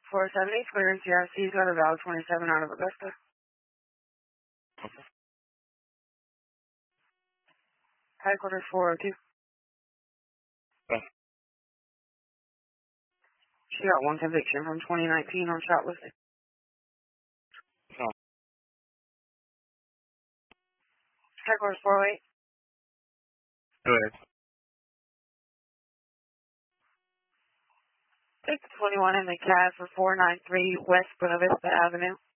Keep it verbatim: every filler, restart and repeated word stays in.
four seventy, clearance, C R C's got a valid twenty-seven out of Augusta. Okay. Headquarters four oh two. Okay. She got one conviction from twenty nineteen on shoplifting. No. Headquarters four oh eight. Go ahead. Take the twenty-one in the cab for four ninety-three West Buena Vista Avenue.